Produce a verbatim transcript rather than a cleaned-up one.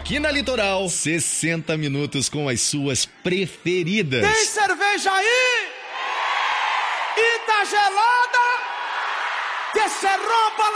Aqui na Litoral, sessenta minutos com as suas preferidas. Tem cerveja aí? E tá gelada? Que cê rompa